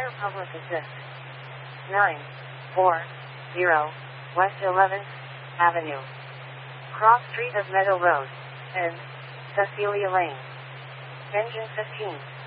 Fire Public Assist. 940 West 11th Avenue. Cross Street of Meadow Road. And Cecilia Lane. Engine 15.